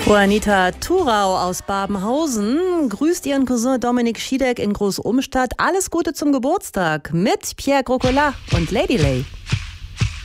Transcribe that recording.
Juanita Thurau aus Babenhausen grüßt ihren Cousin Dominik Schiedek in Großumstadt. Alles Gute zum Geburtstag mit Pierre Grocola und Lady Lay.